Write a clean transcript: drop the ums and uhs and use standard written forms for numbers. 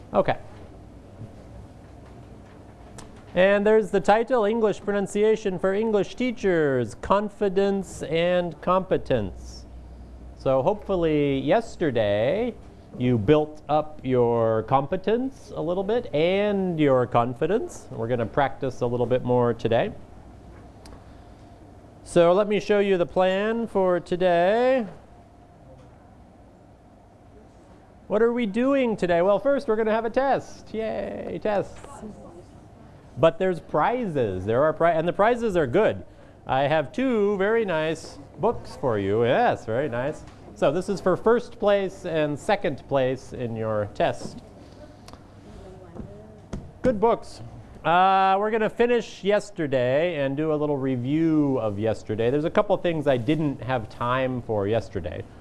Okay. And there's the title, English Pronunciation for English Teachers, Confidence and Competence. So hopefully yesterday you built up your competence a little bit and your confidence. We're going to practice a little bit more today. So let me show you the plan for today. What are we doing today? Well, first we're going to have a test. Yay, tests. But there's prizes. And the prizes are good. I have two very nice books for you. Yes, very nice. So this is for first place and second place in your test. Good books. We're going to finish yesterday and do a little review of yesterday. There's a couple things I didn't have time for yesterday.